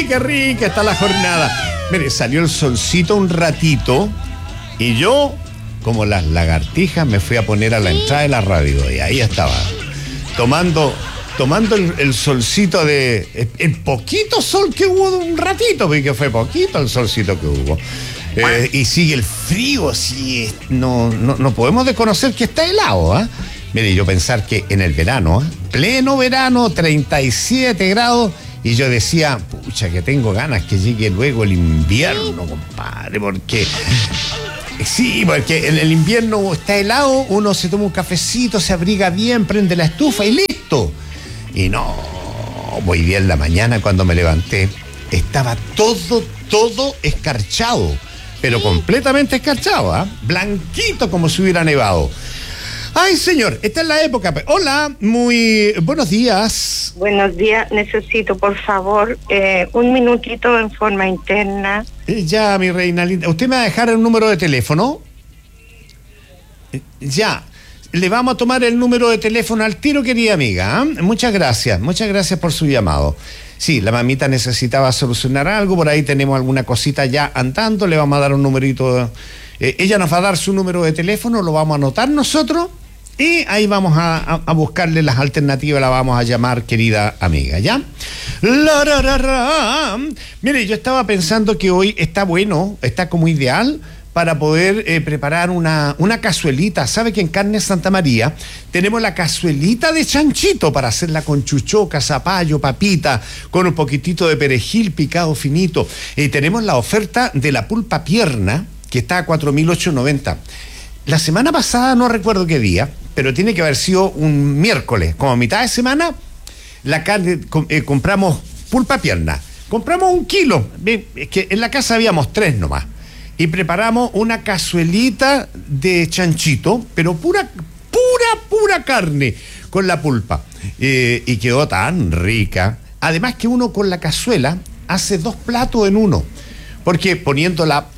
qué rica está la jornada. Mire, salió el solcito un ratito y yo, como las lagartijas, me fui a poner a la entrada de la radio y ahí estaba, tomando el solcito el poquito sol que hubo un ratito, porque fue poquito el solcito que hubo. Y sigue el frío, sí, no podemos desconocer que está helado, ¿eh? Mire, yo pensar que en el verano, pleno verano, 37 grados, y yo decía, pucha, que tengo ganas que llegue luego el invierno, compadre, porque... Sí, porque en el invierno está helado, uno se toma un cafecito, se abriga bien, prende la estufa y listo. Y no, hoy día en la mañana cuando me levanté, estaba todo escarchado, pero completamente escarchado, ¿ah? Blanquito como si hubiera nevado. Ay, señor, esta es la época. Hola, muy buenos días. Buenos días, necesito por favor un minutito en forma interna. Ya, mi reina linda. ¿Usted me va a dejar el número de teléfono? Ya, le vamos a tomar el número de teléfono al tiro, querida amiga. Muchas gracias por su llamado. Sí, la mamita necesitaba solucionar algo, por ahí tenemos alguna cosita ya andando, le vamos a dar un numerito. Ella nos va a dar su número de teléfono, lo vamos a anotar nosotros y ahí vamos a buscarle las alternativas, la vamos a llamar, querida amiga, ¿ya? Mire, yo estaba pensando que hoy está como ideal para poder preparar una cazuelita. ¿Sabe que en Carne Santa María tenemos la cazuelita de chanchito para hacerla con chuchoca, zapallo, papita, con un poquitito de perejil picado finito? Tenemos la oferta de la pulpa pierna, que está a 4.890. La semana pasada, no recuerdo qué día, pero tiene que haber sido un miércoles, como a mitad de semana, la carne, compramos pulpa pierna. Compramos 1 kilo, es que en la casa habíamos 3 nomás, y preparamos una cazuelita de chanchito, pero pura carne, con la pulpa. Y quedó tan rica. Además que uno con la cazuela hace 2 platos en uno, porque poniendo la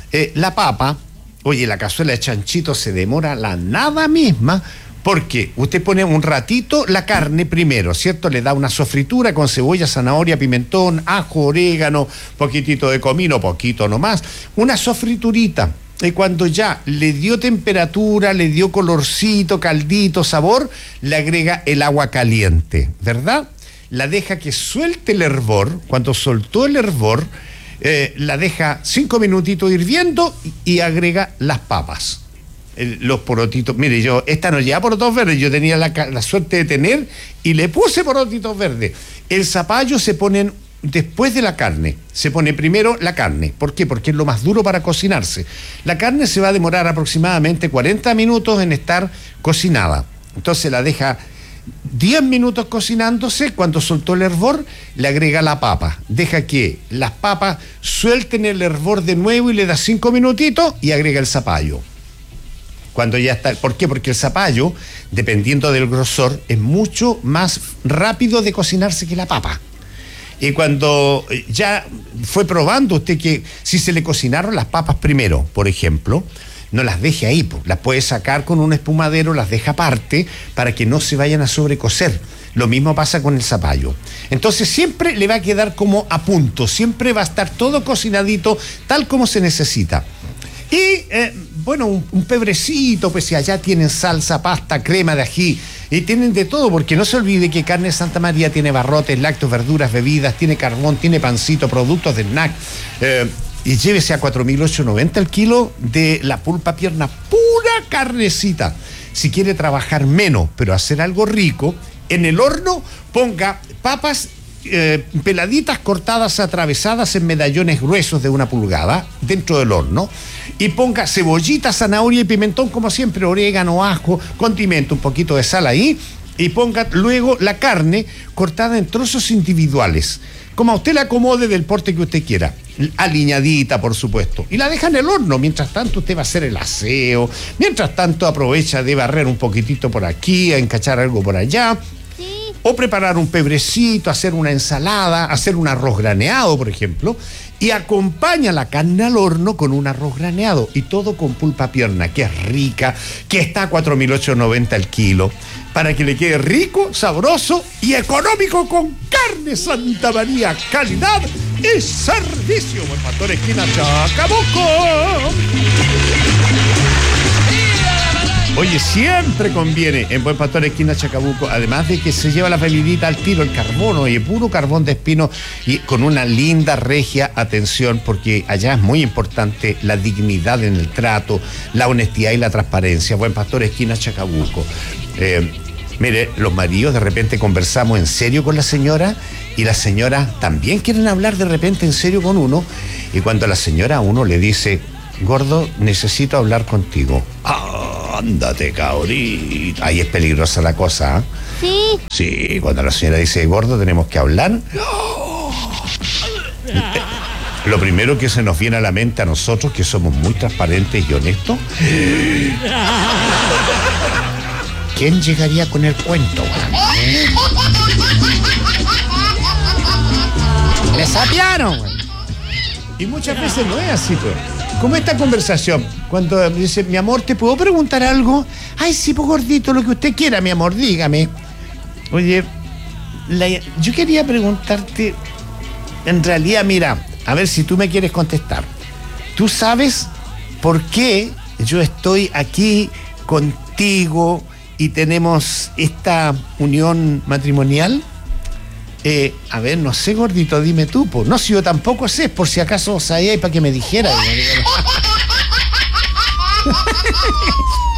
papa, oye, la cazuela de chanchito se demora la nada misma, porque usted pone un ratito la carne primero, ¿cierto? Le da una sofritura con cebolla, zanahoria, pimentón, ajo, orégano, poquitito de comino, poquito nomás, una sofriturita. Y cuando ya le dio temperatura, le dio colorcito, caldito, sabor, le agrega el agua caliente, ¿verdad? La deja que suelte el hervor. Cuando soltó el hervor, la deja 5 minutitos hirviendo y agrega las papas, los porotitos. Mire, yo esta no lleva porotos verdes, yo tenía la suerte de tener y le puse porotitos verdes. El zapallo se pone después de la carne, se pone primero la carne. ¿Por qué? Porque es lo más duro para cocinarse. La carne se va a demorar aproximadamente 40 minutos en estar cocinada, entonces la deja 10 minutos cocinándose. Cuando soltó el hervor, le agrega la papa, deja que las papas suelten el hervor de nuevo y le da 5 minutitos y agrega el zapallo. Cuando ya está, ¿por qué? Porque el zapallo, dependiendo del grosor, es mucho más rápido de cocinarse que la papa. Y cuando ya fue probando usted que si se le cocinaron las papas primero, por ejemplo, no las deje ahí, pues, las puede sacar con un espumadero, las deja aparte para que no se vayan a sobrecocer. Lo mismo pasa con el zapallo. Entonces siempre le va a quedar como a punto, siempre va a estar todo cocinadito tal como se necesita. Y bueno, un pebrecito, pues si allá tienen salsa, pasta, crema de ají, y tienen de todo, porque no se olvide que Carne Santa María tiene barrotes, lácteos, verduras, bebidas, tiene carbón, tiene pancito, productos de snack. Y llévese a 4.890 el kilo de la pulpa pierna, pura carnecita. Si quiere trabajar menos, pero hacer algo rico, en el horno ponga papas peladitas, cortadas, atravesadas en medallones gruesos de 1 pulgada dentro del horno, y ponga cebollita, zanahoria y pimentón, como siempre, orégano, ajo, condimento, un poquito de sal ahí, y ponga luego la carne cortada en trozos individuales, como a usted la acomode, del porte que usted quiera, aliñadita, por supuesto, y la deja en el horno. Mientras tanto usted va a hacer el aseo, mientras tanto aprovecha de barrer un poquitito por aquí, a encachar algo por allá, o preparar un pebrecito, hacer una ensalada, hacer un arroz graneado, por ejemplo, y acompaña la carne al horno con un arroz graneado, y todo con pulpa pierna, que es rica, que está a 4.890 el kilo, para que le quede rico, sabroso y económico con Carne Santa María. Calidad y servicio. Buen Pastor, esquina Chacabuco. Oye, siempre conviene en Buen Pastor, esquina Chacabuco, además de que se lleva la bebidita al tiro, el carbón, oye, puro carbón de espino y con una linda regia atención, porque allá es muy importante la dignidad en el trato, la honestidad y la transparencia. Buen Pastor, esquina Chacabuco. Mire, los maridos de repente conversamos en serio con la señora y las señoras también quieren hablar de repente en serio con uno, y cuando la señora a uno le dice: gordo, necesito hablar contigo. Ándate, cabrita. Ahí es peligrosa la cosa, ¿eh? Sí. Sí, cuando la señora dice: gordo, tenemos que hablar. Lo primero que se nos viene a la mente a nosotros, que somos muy transparentes y honestos: ¿quién llegaría con el cuento? ¡Me sapearon! Y muchas veces no es así, pues. Como esta conversación, cuando dice: mi amor, ¿te puedo preguntar algo? Ay, sí, pues gordito, lo que usted quiera, mi amor, dígame. Oye, yo quería preguntarte, en realidad, mira, a ver si tú me quieres contestar. ¿Tú sabes por qué yo estoy aquí contigo y tenemos esta unión matrimonial? A ver, no sé, gordito, dime tú, pues. No, si yo tampoco sé, por si acaso sabía y para que me dijera.